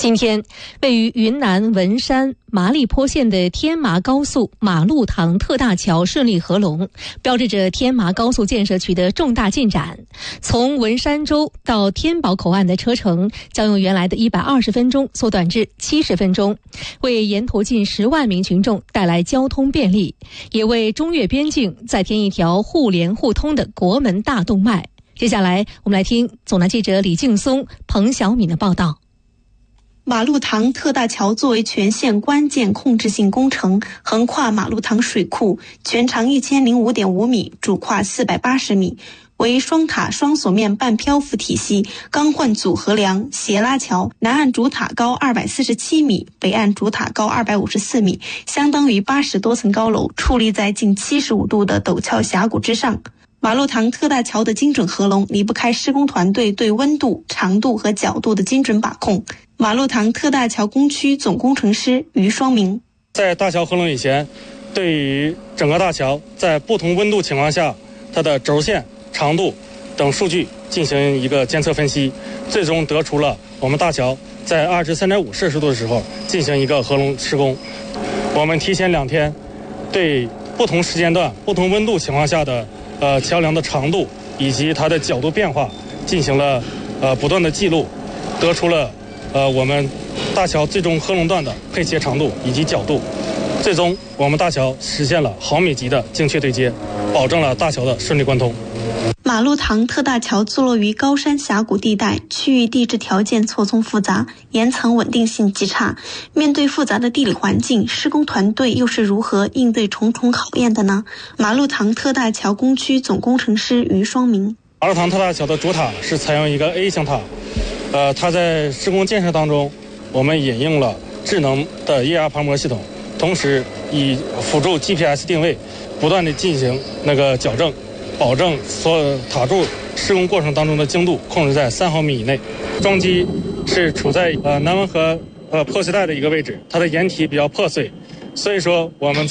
今天，位于云南文山麻栗坡县的天麻高速马路塘特大桥顺利合龙，标志着天麻高速建设取得重大进展。从文山州到天宝口岸的车程将由原来的120分钟缩短至70分钟，为沿途近10万名群众带来交通便利，也为中越边境再添一条互联互通的国门大动脉。接下来，我们来听总台记者李劲松、彭晓敏的报道。 马路塘特大桥作为全县关键控制性工程，横跨马路塘水库，全长1005.5米，主跨480米，为双塔双锁面半漂浮体系，钢混组合梁，斜拉桥，南岸主塔高247米，北岸主塔高254米，相当于80多层高楼，矗立在近75度的陡峭峡谷之上。马路塘特大桥的精准合龙离不开施工团队对温度、长度和角度的精准把控。马路塘特大桥工区总工程师于双明， 在大桥合龙以前，对于整个大桥在不同温度情况下它的轴线、长度等数据进行一个监测分析，最终得出了我们大桥在23.5摄氏度的时候进行一个合龙施工。我们提前2天对不同时间段、不同温度情况下的桥梁的长度以及它的角度变化进行了不断的记录，得出了我们大桥最终合龙段的配切长度以及角度，最终我们大桥实现了毫米级的精确对接，保证了大桥的顺利贯通。 马路塘特大桥坐落于高山峡谷地带，区域地质条件错综复杂，岩层稳定性极差。面对复杂的地理环境，施工团队又是如何应对重重考验的呢？马路塘特大桥工区总工程师于双明， 马路塘特大桥的主塔是采用一个 A 型塔，它在施工建设当中，我们引用了智能的液压磅礴系统，同时以辅助 GPS 定位，不断的进行矫正，保证所有塔柱施工过程当中的精度控制在3毫米以内。桩基是处在南温河破碎带的一个位置，它的岩体比较破碎，所以说我们